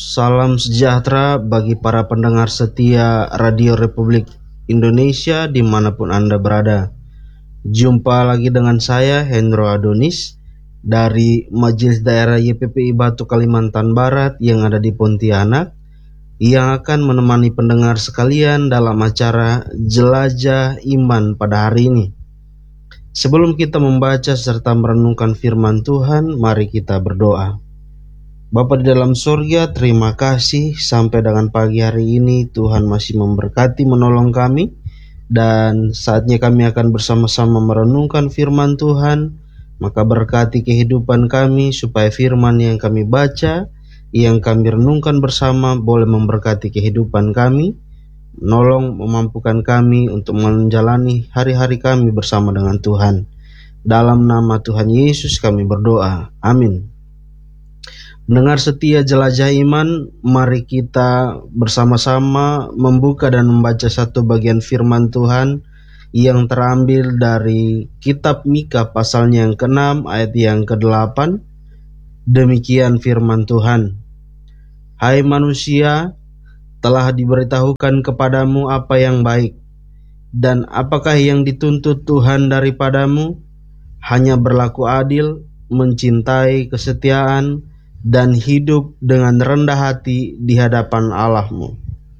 Salam sejahtera bagi para pendengar setia Radio Republik Indonesia dimanapun Anda berada. Jumpa lagi dengan saya, Hendro Adonis, dari Majelis Daerah YPPI Batu Kalimantan Barat yang ada di Pontianak, yang akan menemani pendengar sekalian dalam acara Jelajah Iman pada hari ini. Sebelum kita membaca serta merenungkan firman Tuhan, mari kita berdoa. Bapa di dalam surga, terima kasih sampai dengan pagi hari ini Tuhan masih memberkati menolong kami, dan saatnya kami akan bersama-sama merenungkan firman Tuhan. Maka berkati kehidupan kami supaya firman yang kami baca, yang kami renungkan bersama boleh memberkati kehidupan kami, menolong memampukan kami untuk menjalani hari-hari kami bersama dengan Tuhan. Dalam nama Tuhan Yesus kami berdoa, amin. Pendengar setia Jelajah Iman, mari kita bersama-sama membuka dan membaca satu bagian firman Tuhan yang terambil dari kitab Mika pasalnya yang ke-6 ayat yang ke-8. Demikian firman Tuhan. Hai manusia, telah diberitahukan kepadamu apa yang baik, dan apakah yang dituntut Tuhan daripadamu? Hanya berlaku adil, mencintai kesetiaan, dan hidup dengan rendah hati di hadapan Allahmu.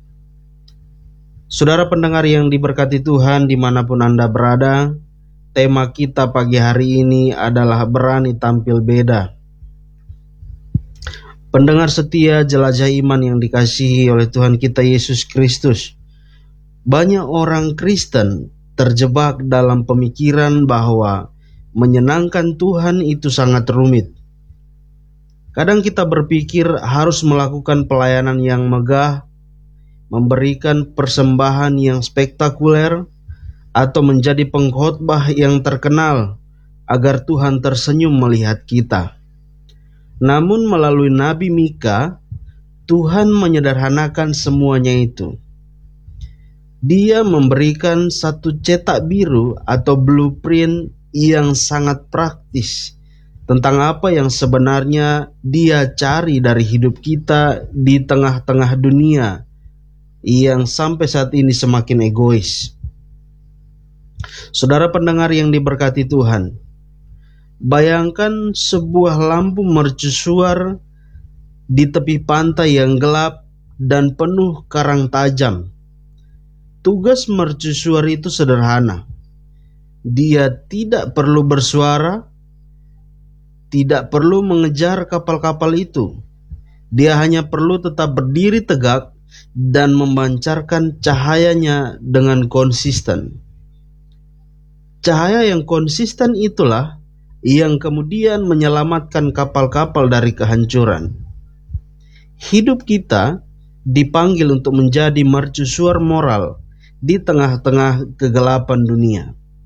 Saudara pendengar yang diberkati Tuhan dimanapun Anda berada, tema kita pagi hari ini adalah berani tampil beda. Pendengar setia Jelajah Iman yang dikasihi oleh Tuhan kita Yesus Kristus, banyak orang Kristen terjebak dalam pemikiran bahwa menyenangkan Tuhan itu sangat rumit. Kadang kita berpikir harus melakukan pelayanan yang megah, memberikan persembahan yang spektakuler, atau menjadi pengkhotbah yang terkenal agar Tuhan tersenyum melihat kita. Namun melalui Nabi Mika, Tuhan menyederhanakan semuanya itu. Dia memberikan satu cetak biru atau blueprint yang sangat praktis tentang apa yang sebenarnya Dia cari dari hidup kita di tengah-tengah dunia yang sampai saat ini semakin egois. Saudara pendengar yang diberkati Tuhan, bayangkan sebuah lampu mercusuar di tepi pantai yang gelap dan penuh karang tajam. Tugas mercusuar itu sederhana. Dia tidak perlu bersuara, tidak perlu mengejar kapal-kapal itu. Dia hanya perlu tetap berdiri tegak dan memancarkan cahayanya dengan konsisten. Cahaya yang konsisten itulah yang kemudian menyelamatkan kapal-kapal dari kehancuran. Hidup kita dipanggil untuk menjadi mercusuar moral di tengah-tengah kegelapan dunia.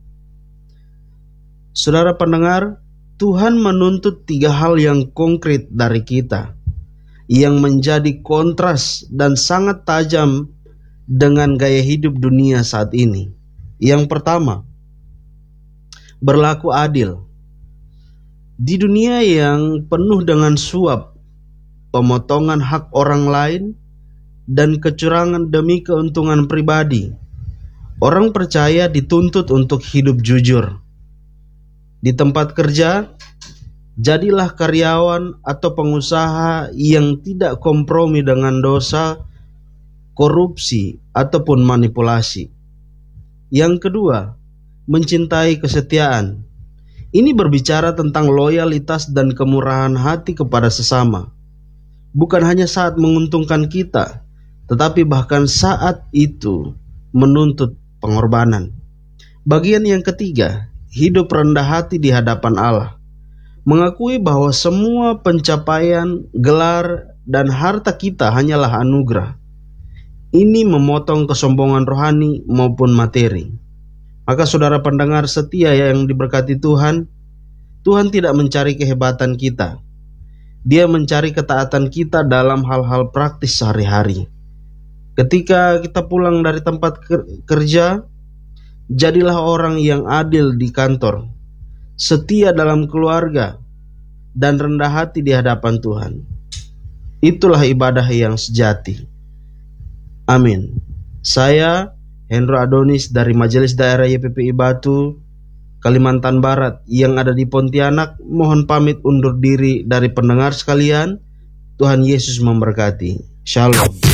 Saudara pendengar, Tuhan menuntut 3 hal yang konkret dari kita, yang menjadi kontras dan sangat tajam dengan gaya hidup dunia saat ini. Yang pertama, berlaku adil. Di dunia yang penuh dengan suap, pemotongan hak orang lain, dan kecurangan demi keuntungan pribadi, orang percaya dituntut untuk hidup jujur. Di tempat kerja, jadilah karyawan atau pengusaha yang tidak kompromi dengan dosa, korupsi, ataupun manipulasi. Yang kedua, mencintai kesetiaan. Ini berbicara tentang loyalitas dan kemurahan hati kepada sesama. Bukan hanya saat menguntungkan kita, tetapi bahkan saat itu menuntut pengorbanan. Bagian yang ketiga, hidup rendah hati di hadapan Allah. Mengakui bahwa semua pencapaian, gelar, dan harta kita hanyalah anugerah. Ini memotong kesombongan rohani maupun materi. Maka saudara pendengar setia yang diberkati Tuhan, Tuhan tidak mencari kehebatan kita. Dia mencari ketaatan kita dalam hal-hal praktis sehari-hari. Ketika kita pulang dari tempat kerja, jadilah orang yang adil di kantor, setia dalam keluarga, dan rendah hati di hadapan Tuhan. Itulah ibadah yang sejati. Amin. Saya Hendro Adonis dari Majelis Daerah YPPI Batu, Kalimantan Barat yang ada di Pontianak, mohon pamit undur diri dari pendengar sekalian. Tuhan Yesus memberkati. Shalom.